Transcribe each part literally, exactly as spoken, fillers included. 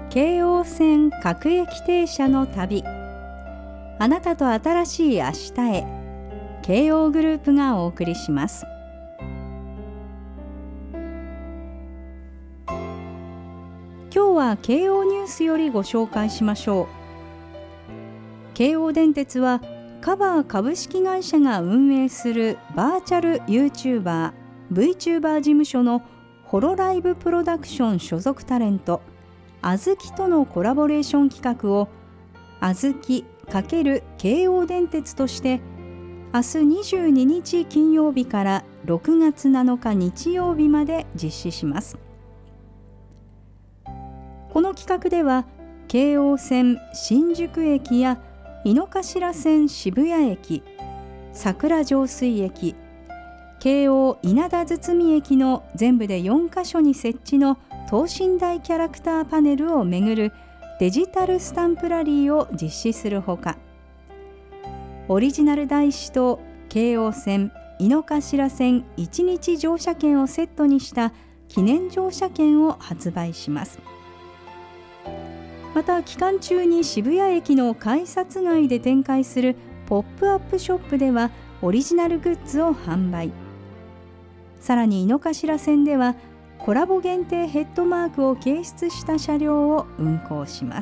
京王線各駅停車の旅、あなたと新しい明日へ。京王グループがお送りします。今日は京王ニュースよりご紹介しましょう。京王電鉄はカバー株式会社が運営するバーチャル YouTuber、VTuber 事務所のホロライブプロダクション所属タレント、あずきとのコラボレーション企画をあずき×京王電鉄として明日にじゅうににち金曜日からろくがつなのか日曜日まで実施します。この企画では京王線新宿駅や井の頭線渋谷駅、桜上水駅、京王稲田堤駅の全部でよんかしょに設置の等身大キャラクターパネルをめぐるデジタルスタンプラリーを実施するほか、オリジナル台紙と京王線井の頭線いちにち乗車券をセットにした記念乗車券を発売します。また期間中に渋谷駅の改札街で展開するポップアップショップではオリジナルグッズを販売。さらに井の頭線ではコラボ限定ヘッドマークを掲出した車両を運行します。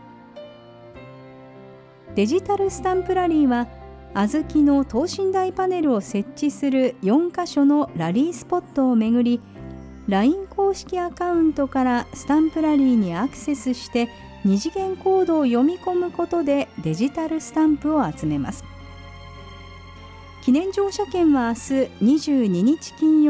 デジタルスタンプラリーはあずきの等身大パネルを設置するよんかしょのラリースポットをめぐり、 ライン 公式アカウントからスタンプラリーにアクセスして二次元コードを読み込むことでデジタルスタンプを集めます。記念乗車券は明日にじゅうににち金曜